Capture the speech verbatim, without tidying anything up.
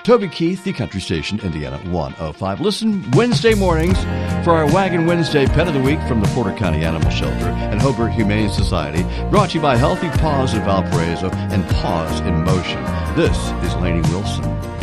Toby Keith, the Country Station, Indiana one oh five. Listen Wednesday mornings for our Wagon Wednesday Pet of the Week from the Porter County Animal Shelter and Hobart Humane Society, brought to you by Healthy Paws of Valparaiso and Paws in Motion. This is Lainey Wilson.